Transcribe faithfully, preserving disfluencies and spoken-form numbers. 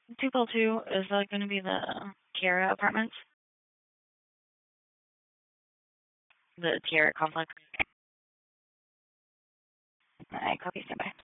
two Bill two, is that going to be the Tierra Apartments? The Tierra Complex? I copy standby.